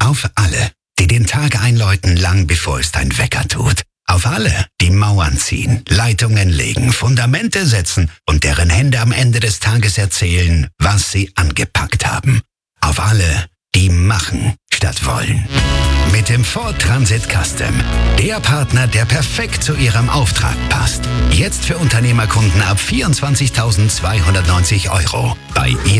Auf alle, die den Tag einläuten, lang bevor es dein Wecker tut. Auf alle, die Mauern ziehen, Leitungen legen, Fundamente setzen und deren Hände am Ende des Tages erzählen, was sie angepackt haben. Auf alle, die machen statt wollen. Mit dem Ford Transit Custom. Der Partner, der perfekt zu Ihrem Auftrag passt. Jetzt für Unternehmerkunden ab 24.290 €. Bei